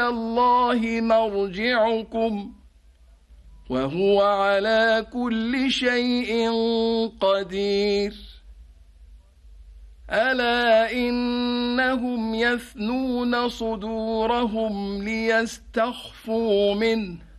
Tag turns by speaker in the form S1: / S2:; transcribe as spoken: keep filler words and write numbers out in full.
S1: إلى الله مرجعكم وهو على كل شيء قدير ألا إنهم يثنون صدورهم ليستخفوا منه